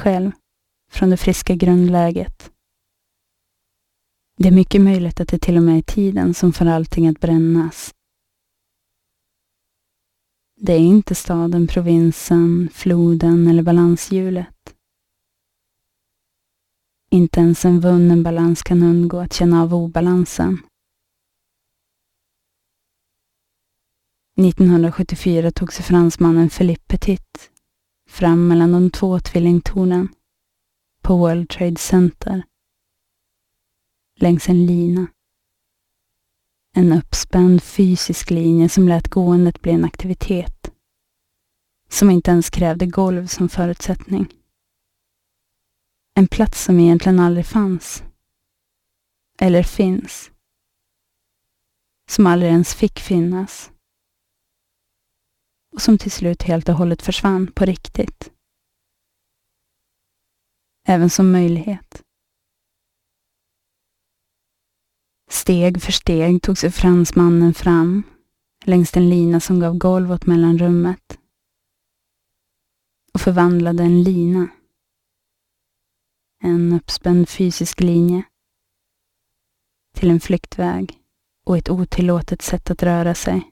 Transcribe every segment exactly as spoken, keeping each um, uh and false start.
själv från det friska grundläget. Det är mycket möjligt att det till och med är tiden som får allting att brännas. Det är inte staden, provinsen, floden eller balanshjulet. Inte ens en vunnen balans kan undgå att känna av obalansen. nittonhundrasjuttiofyra tog sig fransmannen Philippe Petit fram mellan de två tvillingtornen på World Trade Center längs en lina. En uppspänd fysisk linje som lät gåendet bli en aktivitet som inte ens krävde golv som förutsättning. En plats som egentligen aldrig fanns. Eller finns. Som aldrig ens fick finnas. Och som till slut helt och hållet försvann på riktigt. Även som möjlighet. Steg för steg tog sig fransmannen fram längs den lina som gav golv åt mellanrummet och förvandlade en lina, en uppspänd fysisk linje, till en flyktväg och ett otillåtet sätt att röra sig.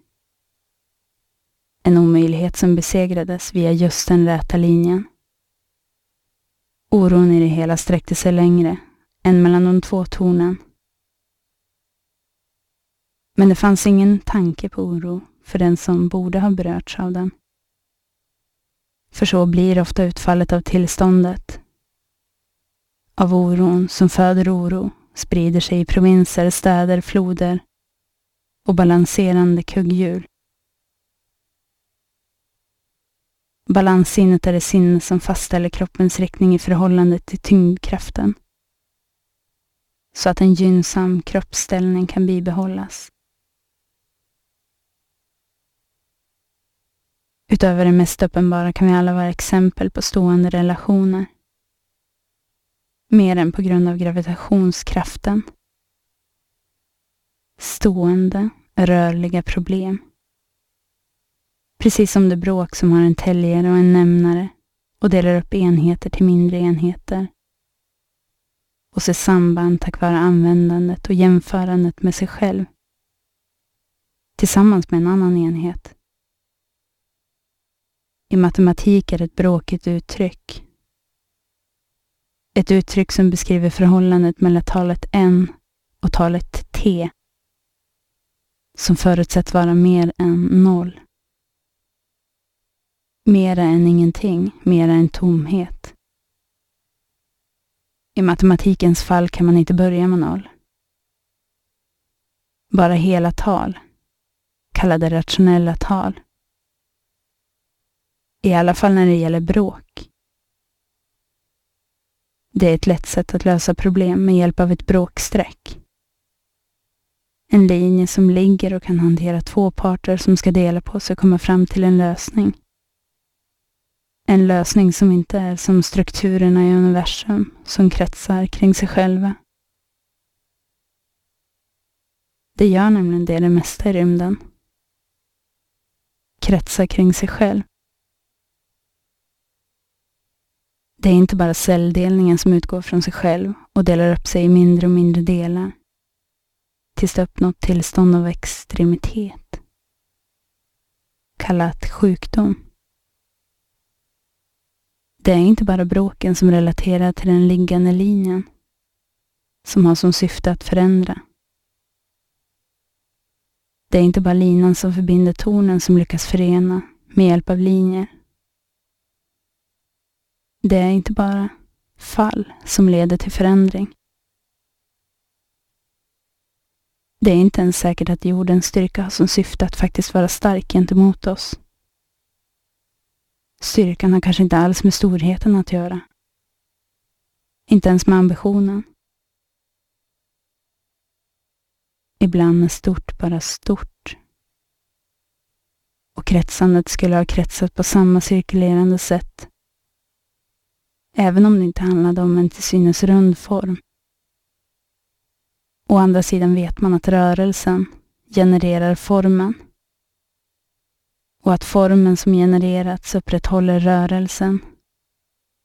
En omöjlighet som besegrades via just den räta linjen. Oron i det hela sträckte sig längre än mellan de två tornen. Men det fanns ingen tanke på oro för den som borde ha berörts av den. För så blir ofta utfallet av tillståndet. Av oron som föder oro sprider sig i provinser, städer, floder och balanserande kugghjul. Balanssinnet är det sinne som fastställer kroppens riktning i förhållande till tyngdkraften. Så att en gynnsam kroppsställning kan bibehållas. Utöver det mest uppenbara kan vi alla vara exempel på stående relationer. Mer än på grund av gravitationskraften. Stående, rörliga problem. Precis som det bråk som har en täljare och en nämnare och delar upp enheter till mindre enheter. Och ser samband tack vare användandet och jämförandet med sig själv. Tillsammans med en annan enhet. I matematik är det ett bråkigt uttryck. Ett uttryck som beskriver förhållandet mellan talet n och talet t. Som förutsätts vara mer än noll. Mera än ingenting, mera än tomhet. I matematikens fall kan man inte börja med noll. Bara hela tal, kallade rationella tal. I alla fall när det gäller bråk. Det är ett lätt sätt att lösa problem med hjälp av ett bråksträck. En linje som ligger och kan hantera två parter som ska dela på sig och komma fram till en lösning. En lösning som inte är som strukturerna i universum som kretsar kring sig själva. Det gör nämligen det det mesta i rymden. Kretsar kring sig själv. Det är inte bara celldelningen som utgår från sig själv och delar upp sig i mindre och mindre delar. Tills det uppnått tillstånd av extremitet. Kallat sjukdom. Det är inte bara bråken som relaterar till den liggande linjen. Som har som syfte att förändra. Det är inte bara linan som förbinder tornen som lyckas förena med hjälp av linjer. Det är inte bara fall som leder till förändring. Det är inte ens säkert att jordens styrka har som syfte att faktiskt vara stark gentemot oss. Styrkan har kanske inte alls med storheten att göra. Inte ens med ambitionen. Ibland är stort bara stort. Och kretsandet skulle ha kretsat på samma cirkulerande sätt. Även om det inte handlade om en till synes rund form. Å andra sidan vet man att rörelsen genererar formen. Och att formen som genererats upprätthåller rörelsen.